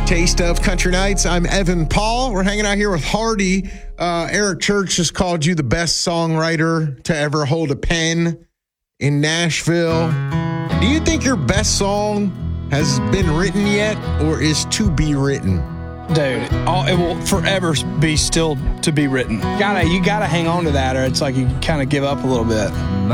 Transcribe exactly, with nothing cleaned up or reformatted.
Taste of Country Nights. I'm Evan Paul. We're hanging out here with Hardy. Uh, Eric Church has called you the best songwriter to ever hold a pen in Nashville. Do you think your best song has been written yet or is to be written? Dude, all, it will forever be still to be written. Gotta, you gotta hang on to that, or it's like you kind of give up a little bit.